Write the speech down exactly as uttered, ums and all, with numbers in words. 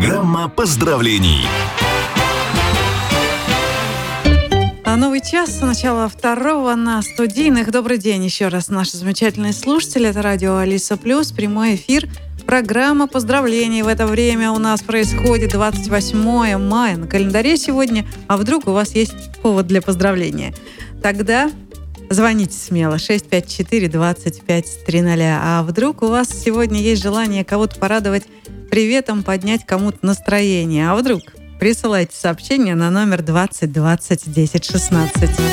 Программа поздравлений. А новый час, начало второго на студийных. Добрый день еще раз, наши замечательные слушатели. Это радио Алиса Плюс, прямой эфир. Программа поздравлений. В это время у нас происходит двадцать восьмое мая на календаре сегодня. А вдруг у вас есть повод для поздравления? Тогда звоните смело шесть пять четыре двадцать пять триста. А вдруг у вас сегодня есть желание кого-то порадовать приветом, поднять кому-то настроение? А вдруг? Присылайте сообщение на номер двадцать двадцать десять шестнадцать.